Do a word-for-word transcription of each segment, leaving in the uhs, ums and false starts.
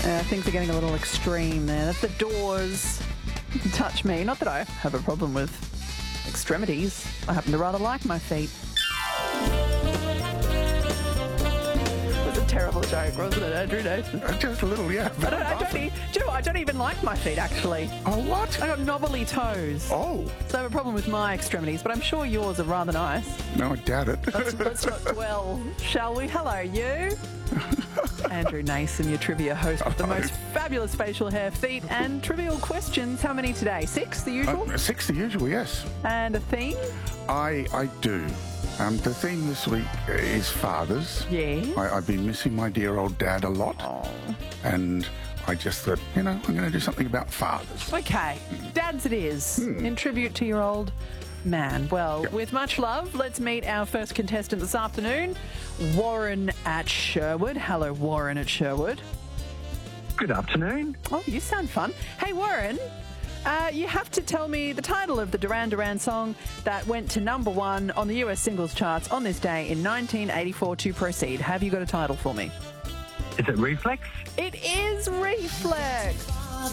Uh, things are getting a little extreme there. That's the Doors. Touch Me. Not that I have a problem with extremities. I happen to rather like my feet. It was a terrible joke, wasn't it, Andrew Nathan? Uh, Just a little, yeah. I don't, I don't, e- do you know what? I don't even like my feet, actually. Oh, what? I got knobbly toes. Oh, So I have a problem with my extremities, but I'm sure yours are rather nice. no, I doubt it. Let's, let's not dwell, shall we? Hello, you. Andrew Nason, your trivia host with the Hello. most fabulous facial hair, feet, and trivial questions. How many today? Six, the usual? Uh, six, the usual, yes. And a theme? I I do. Um, the theme this week is fathers. Yeah. I, I've been missing my dear old dad a lot. And I just thought, you know, I'm going to do something about fathers. Okay, dads it is, in tribute to your old man. Well, Yep. with much love, let's meet our first contestant this afternoon, Warren at Sherwood. Hello, Warren at Sherwood. Good afternoon. Oh, you sound fun. Hey, Warren, uh, you have to tell me the title of the Duran Duran song that went to number one on the U S singles charts on this day in nineteen eighty-four to proceed. Have you got a title for me? Is it Reflex? It is Reflex.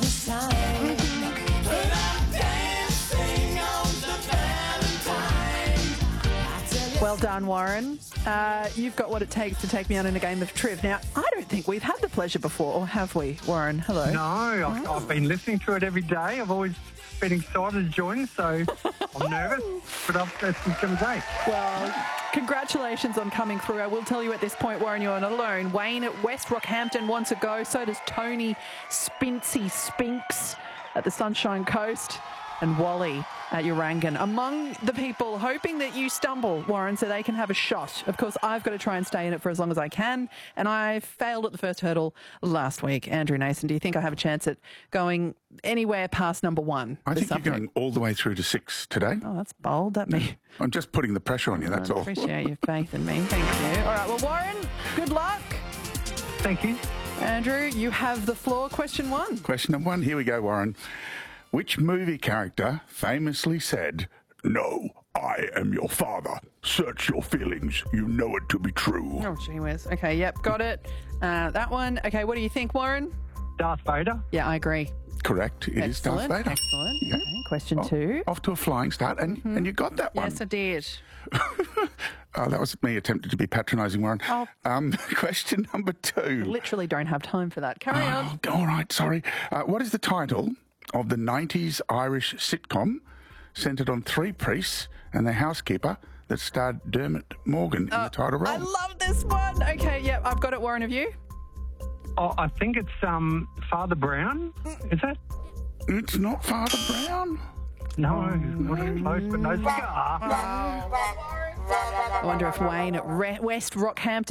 Well done, Warren. Uh, you've got what it takes to take me on in a game of Triv. Now, I don't think we've had the pleasure before, or have we, Warren? Hello. No, I've, I've been listening to it every day. I've always been excited to join, so I'm nervous, but I've, it's going to be great. Well, congratulations on coming through. I will tell you at this point, Warren, you're not alone. Wayne at West Rockhampton wants a go. So does Tony Spincy Spinks at the Sunshine Coast, and Wally at Urangan. Among the people hoping that you stumble, Warren, so they can have a shot. Of course, I've got to try and stay in it for as long as I can, and I failed at the first hurdle last week. Andrew Nason, do you think I have a chance at going anywhere past number one? I this think you're afternoon? going all the way through to six today. Oh, that's bold. That me. I'm just putting the pressure on you, that's I all. appreciate your faith in me. Thank you. All right, well, Warren, good luck. Thank you. Andrew, you have the floor. Question one. Question number one, here we go, Warren. Which movie character famously said, "No, I am your father. Search your feelings. You know it to be true." Oh, gee whiz. Okay, yep, got it. Uh, that one. Okay, what do you think, Warren? Darth Vader? Yeah, I agree. Correct. It is Darth Excellent. Vader. Excellent. Yeah. Okay, question Oh, two. Off to a flying start, and, and you got that one. Yes, I did. Oh, that was me attempting to be patronising, Warren. Oh. Um, question number two. Literally don't have time for that. Carry on. Oh, all right, sorry. Uh, what is the title of the nineties Irish sitcom centred on three priests and their housekeeper that starred Dermot Morgan in the title role? I love this one. Okay, yep, I've got it, Warren. Have you? Oh, I think it's um, Father Brown. Is that? It's not Father Brown. No, not even close, but no cigar. I wonder if Wayne at Re- West Rockhampton